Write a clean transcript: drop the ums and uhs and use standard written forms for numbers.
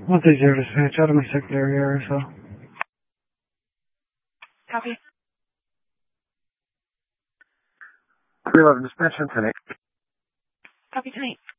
130 dispatch, out of my secondary area, so. Copy. 311 dispatch on 10-8. Copy 10-8.